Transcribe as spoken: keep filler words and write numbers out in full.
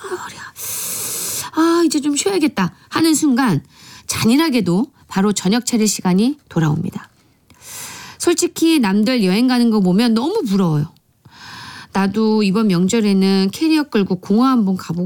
허리야. 아, 이제 좀 쉬어야겠다 하는 순간 잔인하게도 바로 저녁 차릴 시간이 돌아옵니다. 솔직히 남들 여행 가는 거 보면 너무 부러워요. 나도 이번 명절에는 캐리어 끌고 공항 한번 가보고